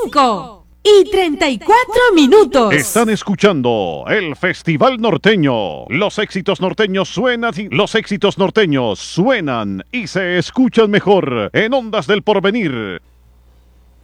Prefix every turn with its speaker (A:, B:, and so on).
A: 5:34.
B: Están escuchando el Festival Norteño. Los éxitos norteños suenan y se escuchan mejor en Ondas del Porvenir.